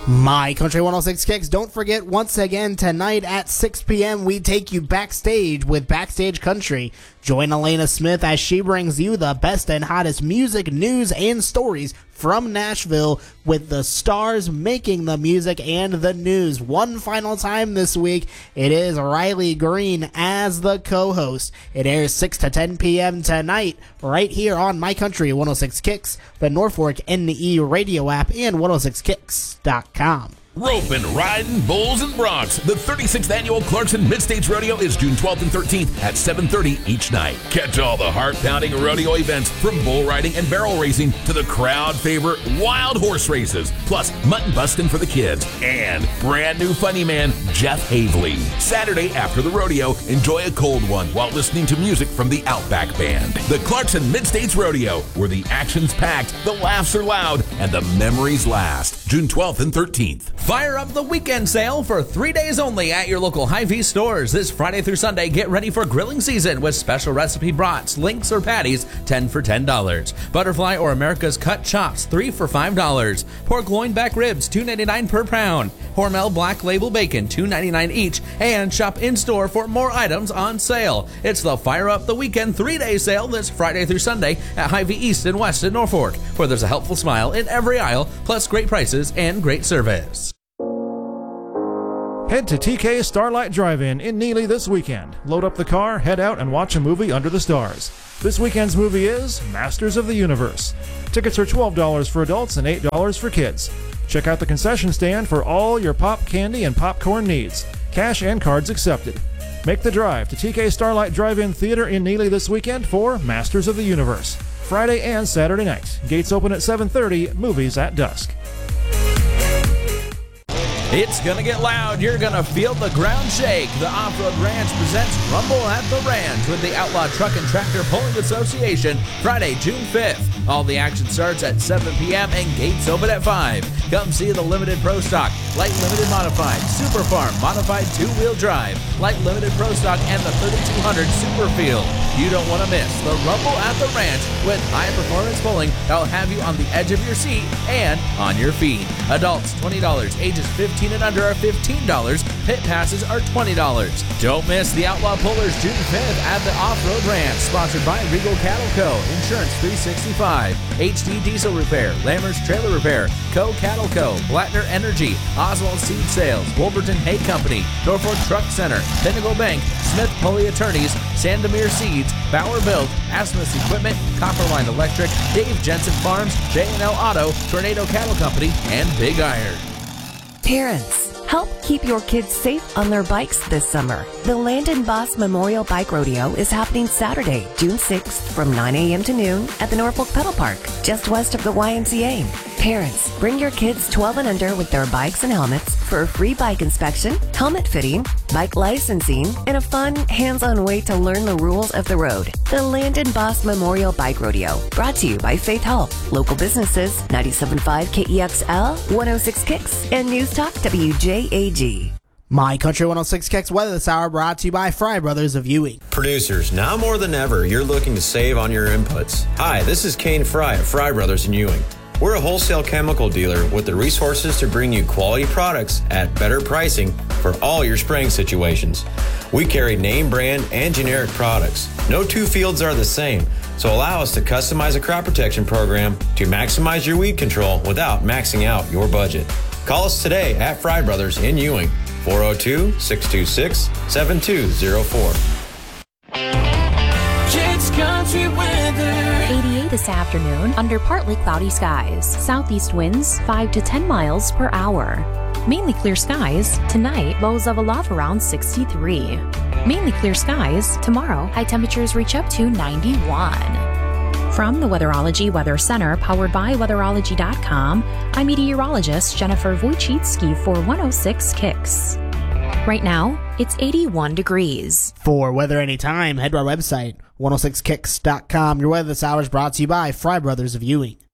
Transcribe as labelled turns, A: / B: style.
A: My Country 106 Kicks. Don't forget, once again, tonight at 6 p.m., we take you backstage with Backstage Country. Join Elena Smith as she brings you the best and hottest music, news, and stories from Nashville with the stars making the music and the news. One final time this week, it is Riley Green as the co-host. It airs 6 to 10 p.m. tonight right here on My Country 106 Kicks, the Norfolk NE radio app, and 106kicks.com.
B: Roping, riding, bulls, and broncs. The 36th Annual Clarkson Mid-States Rodeo is June 12th and 13th at 7:30 each night. Catch all the heart-pounding rodeo events from bull riding and barrel racing to the crowd favorite wild horse races, plus mutton busting for the kids, and brand new funny man Jeff Havley. Saturday after the rodeo, enjoy a cold one while listening to music from the Outback Band. The Clarkson Mid-States Rodeo, where the action's packed, the laughs are loud, and the memories last. June 12th and 13th.
C: Fire up the weekend sale for 3 days only at your local Hy-Vee stores. This Friday through Sunday, get ready for grilling season with special recipe brats, links, or patties, 10 for $10. Butterfly or America's Cut Chops, 3 for $5. Pork loin back ribs, $2.99 per pound. Hormel Black Label Bacon, $2.99 each. And shop in-store for more items on sale. It's the Fire Up the Weekend 3-day sale this Friday through Sunday at Hy-Vee East and West in Norfolk, where there's a helpful smile in every aisle, plus great prices and great service.
D: Head to TK Starlight Drive-In in Neely this weekend. Load up the car, head out, and watch a movie under the stars. This weekend's movie is Masters of the Universe. Tickets are $12 for adults and $8 for kids. Check out the concession stand for all your pop candy and popcorn needs. Cash and cards accepted. Make the drive to TK Starlight Drive-In Theater in Neely this weekend for Masters of the Universe. Friday and Saturday night. Gates open at 7:30, movies at dusk.
C: It's gonna get loud. You're gonna feel the ground shake. The Off-Road Ranch presents Rumble at the Ranch with the Outlaw Truck and Tractor Pulling Association, Friday, June 5th. All the action starts at 7 p.m. and gates open at 5. Come see the Limited Pro Stock, Light Limited Modified, Super Farm Modified 2-Wheel Drive, Light Limited Pro Stock, and the 3200 Superfield. You don't want to miss the Rumble at the Ranch with high-performance pulling that'll have you on the edge of your seat and on your feet. Adults, $20. Ages 15 and under are $15. Pit passes are $20. Don't miss the Outlaw Pullers June 5th at the Off-Road Ranch, sponsored by Regal Cattle Co., Insurance 365, HD Diesel Repair, Lammers Trailer Repair, Co. Cattle Co., Blattner Energy, Oswald Seed Sales, Wolverton Hay Company, Norfolk Truck Center, Pinnacle Bank, Smith Pulley Attorneys, Sandomir Seeds, Bauer Built, Asmus Equipment, Copperline Electric, Dave Jensen Farms, J&L Auto, Tornado Cattle Company, and Big Iron.
E: Parents, help keep your kids safe on their bikes this summer. The Landon Boss Memorial Bike Rodeo is happening Saturday, June 6th from 9 a.m. to noon at the Norfolk Pedal Park, just west of the YMCA. Parents, bring your kids 12 and under with their bikes and helmets for a free bike inspection, helmet fitting, bike licensing, and a fun, hands-on way to learn the rules of the road. The Landon Boss Memorial Bike Rodeo, brought to you by Faith Health, local businesses, 97.5 KEXL, 106 Kicks, and News Talk WJAG.
A: My Country 106 Kicks weather this hour brought to you by Fry Brothers of Ewing.
F: Producers, now more than ever, you're looking to save on your inputs. Hi, this is Kane Fry at Fry Brothers in Ewing. We're a wholesale chemical dealer with the resources to bring you quality products at better pricing for all your spraying situations. We carry name brand and generic products. No two fields are the same, so allow us to customize a crop protection program to maximize your weed control without maxing out your budget. Call us today at Fry Brothers in Ewing, 402-626-7204.
G: Kicks Country Weather. 88 this afternoon under partly cloudy skies. Southeast winds 5 to 10 miles per hour. Mainly clear skies. Tonight, lows level off around 63. Mainly clear skies. Tomorrow, high temperatures reach up to 91. From the Weatherology Weather Center, powered by Weatherology.com, I'm meteorologist Jennifer Wojcicki for 106 Kicks. Right now, it's 81 degrees.
A: For weather anytime, head to our website, 106kicks.com. Your weather this hour is brought to you by Fry Brothers of Ewing.